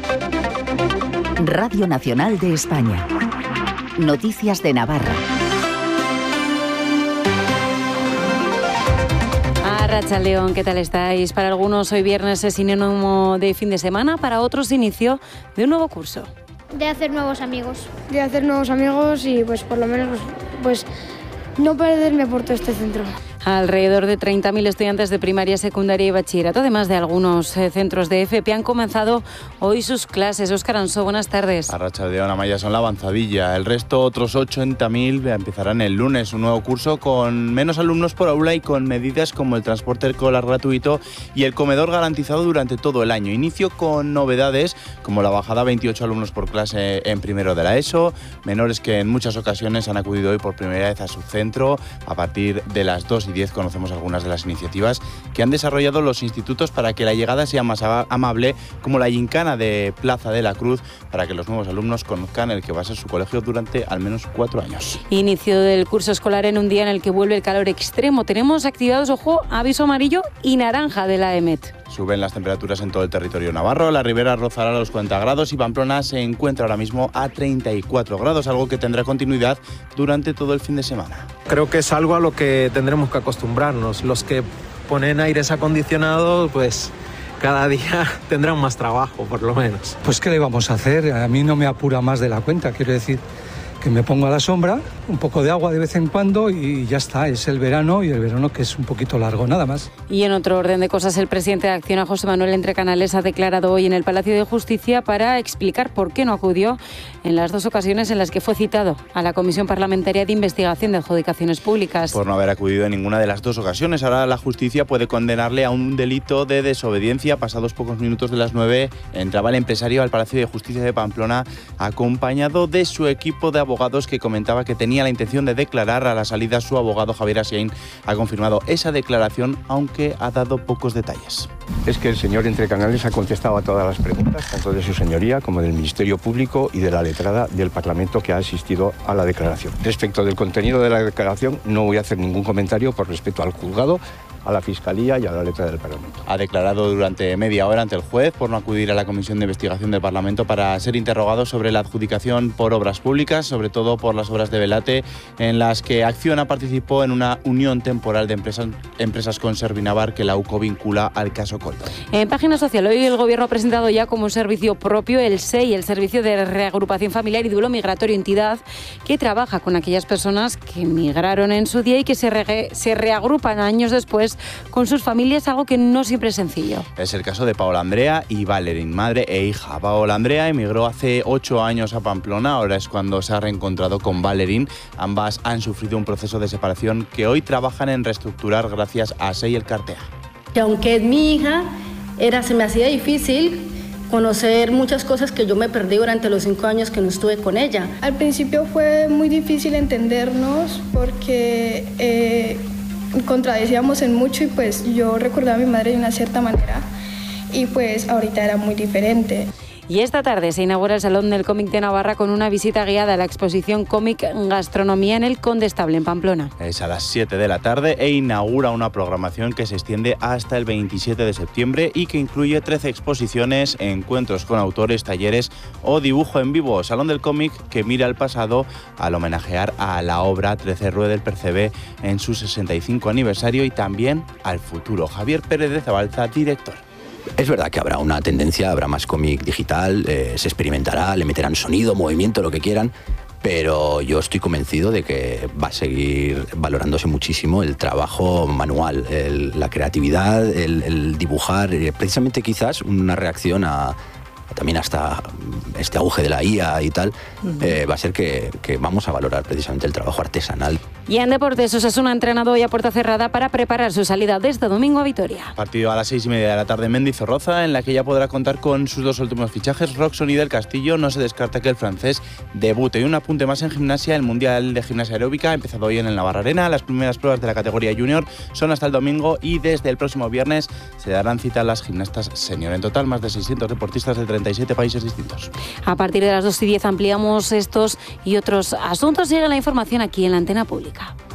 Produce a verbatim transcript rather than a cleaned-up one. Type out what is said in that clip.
Radio Nacional de España. Noticias de Navarra. Arratsaldeon, ¿qué tal estáis? Para algunos hoy viernes es sinónimo de fin de semana, para otros inicio de un nuevo curso. De hacer nuevos amigos. De hacer nuevos amigos y pues por lo menos pues no perderme por todo este centro. Alrededor de treinta mil estudiantes de primaria, secundaria y bachillerato, además de algunos eh, centros de F P, han comenzado hoy sus clases. Óscar Ansó, buenas tardes. Arratsaldeon, Amaya, son la avanzadilla. El resto, otros ochenta mil, empezarán el lunes un nuevo curso con menos alumnos por aula y con medidas como el transporte escolar gratuito y el comedor garantizado durante todo el año. Inicio con novedades como la bajada a veintiocho alumnos por clase en primero de la ESO, menores que en muchas ocasiones han acudido hoy por primera vez a su centro. A partir de las dos y diez conocemos algunas de las iniciativas que han desarrollado los institutos para que la llegada sea más amable, como la gincana de Plaza de la Cruz, para que los nuevos alumnos conozcan el que va a ser su colegio durante al menos cuatro años. Inicio del curso escolar en un día en el que vuelve el calor extremo. Tenemos activados, ojo, aviso amarillo y naranja de la EMET. Suben las temperaturas en todo el territorio navarro. La Ribera rozará los cuarenta grados y Pamplona se encuentra ahora mismo a treinta y cuatro grados, algo que tendrá continuidad durante todo el fin de semana. Creo que es algo a lo que tendremos que acostumbrarnos. Los que ponen aires acondicionados, pues cada día tendrán más trabajo, por lo menos. Pues ¿qué le vamos a hacer? A mí no me apura más de la cuenta, quiero decir que me pongo a la sombra, un poco de agua de vez en cuando y ya está, es el verano y el verano que es un poquito largo, nada más. Y en otro orden de cosas, el presidente de Acciona, José Manuel Entrecanales, ha declarado hoy en el Palacio de Justicia para explicar por qué no acudió en las dos ocasiones en las que fue citado a la Comisión Parlamentaria de Investigación de Adjudicaciones Públicas. Por no haber acudido en ninguna de las dos ocasiones, ahora la justicia puede condenarle a un delito de desobediencia. Pasados pocos minutos de las nueve, entraba el empresario al Palacio de Justicia de Pamplona acompañado de su equipo de abogados, que comentaba que tenía la intención de declarar. A la salida, su abogado Javier Asiain ha confirmado esa declaración, aunque ha dado pocos detalles. Es que el señor Entrecanales ha contestado a todas las preguntas, tanto de su señoría como del Ministerio Público y de la letrada del Parlamento que ha asistido a la declaración. Respecto del contenido de la declaración, no voy a hacer ningún comentario por respeto al juzgado, a la Fiscalía y a la letra del Parlamento. Ha declarado durante media hora ante el juez por no acudir a la Comisión de Investigación del Parlamento para ser interrogado sobre la adjudicación por obras públicas, sobre todo por las obras de Velate, en las que Acciona participó en una unión temporal de empresas, empresas con Servinavar que la U C O vincula al caso Coldo. En página social, hoy el Gobierno ha presentado ya como un servicio propio el S E I, el Servicio de Reagrupación Familiar y Duelo Migratorio, entidad que trabaja con aquellas personas que migraron en su día y que se, re, se reagrupan años después con sus familias, algo que no siempre es sencillo. Es el caso de Paola Andrea y Valerín, madre e hija. Paola Andrea emigró hace ocho años a Pamplona, ahora es cuando se ha reencontrado con Valerín. Ambas han sufrido un proceso de separación que hoy trabajan en reestructurar gracias a S E I El Cartea. Que aunque es mi hija, era, se me hacía difícil conocer muchas cosas que yo me perdí durante los cinco años que no estuve con ella. Al principio fue muy difícil entendernos porque eh, contradecíamos en mucho y pues yo recordaba a mi madre de una cierta manera y pues ahorita era muy diferente. Y esta tarde se inaugura el Salón del Cómic de Navarra con una visita guiada a la exposición Cómic Gastronomía en el Condestable, en Pamplona. Es a las siete de la tarde e inaugura una programación que se extiende hasta el veintisiete de septiembre y que incluye trece exposiciones, encuentros con autores, talleres o dibujo en vivo. Salón del Cómic que mira al pasado al homenajear a la obra trece Rue del Percebé en su sesenta y cinco aniversario y también al futuro. Javier Pérez de Zabalza, director. Es verdad que habrá una tendencia, habrá más cómic digital, eh, se experimentará, le meterán sonido, movimiento, lo que quieran, pero yo estoy convencido de que va a seguir valorándose muchísimo el trabajo manual, el, la creatividad, el, el dibujar, eh, precisamente quizás una reacción a también hasta este auge de la I A y tal, uh-huh. eh, va a ser que, que vamos a valorar precisamente el trabajo artesanal. Y en deportes, Osasuna ha entrenado hoy a puerta cerrada para preparar su salida de este domingo a Vitoria. Partido a las seis y media de la tarde en Mendizorroza, en la que ya podrá contar con sus dos últimos fichajes. Roxon y del Castillo. No se descarta que el francés debute. Y un apunte más en gimnasia, el Mundial de Gimnasia Aeróbica ha empezado hoy en el Navarra Arena. Las primeras pruebas de la categoría junior son hasta el domingo y desde el próximo viernes se darán cita a las gimnastas senior. En total, más de seiscientos deportistas de treinta y siete países distintos. A partir de las dos y diez ampliamos estos y otros asuntos. Sigue la información aquí en la antena pública.